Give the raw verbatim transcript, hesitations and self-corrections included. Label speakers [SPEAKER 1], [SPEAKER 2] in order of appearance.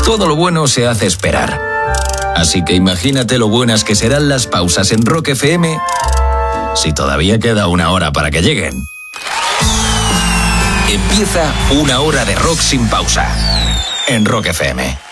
[SPEAKER 1] todo lo bueno se hace esperar. Así que imagínate lo buenas que serán las pausas en Rock F M si todavía queda una hora para que lleguen. Empieza una hora de rock sin pausa en Rock F M.